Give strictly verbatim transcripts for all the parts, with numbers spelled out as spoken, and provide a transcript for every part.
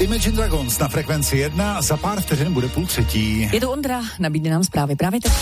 Imagine Dragons na frekvenci jedna, za pár vteřin bude půl třetí. Je to Ondra, nabídne nám zprávy právě teď.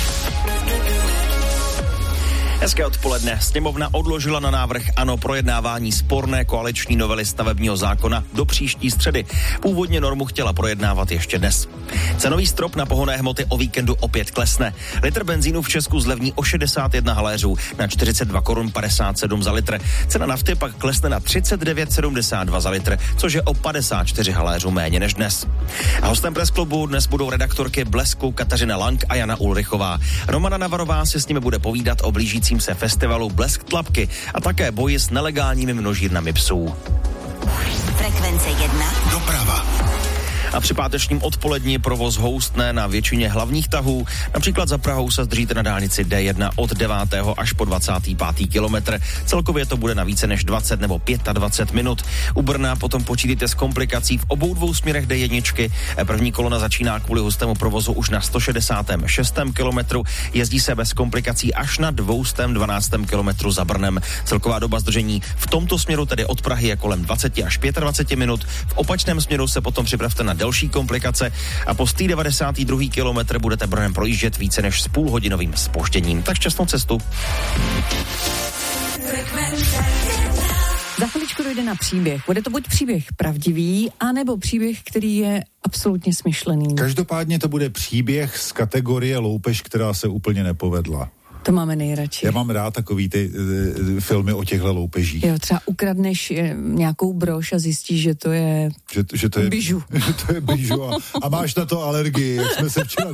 Hezké odpoledne. Sněmovna odložila na návrh ANO projednávání sporné koaliční novely stavebního zákona do příští středy. Původně normu chtěla projednávat ještě dnes. Cenový strop na pohonné hmoty o víkendu opět klesne. Litr benzínu v Česku zlevní o šedesát jedna haléřů na čtyřicet dva korun padesát sedm za litr. Cena nafty pak klesne na třicet devět sedmdesát dva za litr, což je o padesát čtyři haléřů méně než dnes. A hostem Press Clubu dnes budou redaktorky Blesku Kateřina Lang a Jana Ulrichová. Romana Navarová si s nimi bude povídat o blížící se festivalu Blesk Tlapky a také boji s nelegálními množírnami psů. Frekvence jedna. Doprava. A při pátečním odpolední provoz houstne na většině hlavních tahů. Například za Prahou se zdržíte na dálnici D jedna od devátého až po dvacátý pátý kilometr. Celkově to bude na více než dvacet nebo dvacet pět minut. U Brna potom počítejte s komplikací v obou dvou směrech D jedna. První kolona začíná kvůli hustému provozu už na sto šedesátém šestém kilometru. Jezdí se bez komplikací až na dvě stě dvanáctém kilometru za Brnem. Celková doba zdržení v tomto směru, tedy od Prahy, je kolem dvacet až dvacet pět minut. V opačném směru se potom připravte na další komplikace a po sto devadesátém druhém kilometr budete Brnem projíždět více než s půlhodinovým zpožděním. Tak šťastnou cestu. Za chviličku dojde na příběh. Bude to buď příběh pravdivý, anebo příběh, který je absolutně smyšlený. Každopádně to bude příběh z kategorie loupež, která se úplně nepovedla. To máme nejradši. Já mám rád takový ty uh, filmy o těchto loupežích. Jo, třeba ukradneš je, nějakou brož a zjistíš, že to je že, že to je bižu. Že to je bižu a, a máš na to alergii, jak jsme se včera